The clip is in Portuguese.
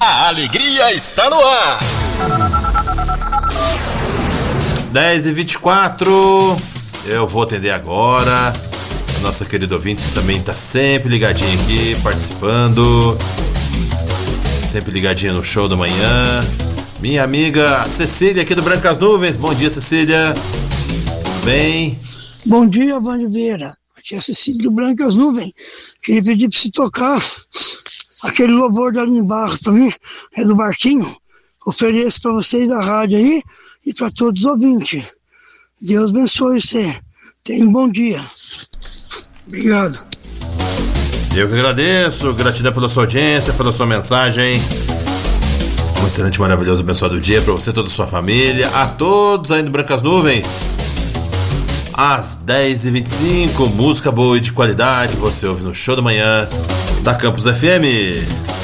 A alegria está no ar. 10h24. Eu vou atender agora. A nossa querida ouvinte também está sempre ligadinha aqui, participando. Sempre ligadinha no show da manhã. Minha amiga Cecília aqui do Brancas Nuvens. Bom dia, Cecília. Tudo bem? Bom dia, Bandeira. Aqui é a Cecília do Brancas Nuvens. Queria pedir para você tocar aquele louvor da Aline Barros para mim, é do Barquinho. Ofereço para vocês a rádio aí e para todos os ouvintes. Deus abençoe você. Tenha um bom dia. Obrigado. Eu que agradeço. Gratidão pela sua audiência, pela sua mensagem. Um excelente, maravilhoso, abençoado dia para você e toda a sua família. A todos aí do Brancas Nuvens. Às 10h25, música boa e de qualidade você ouve no show da manhã da Campus FM.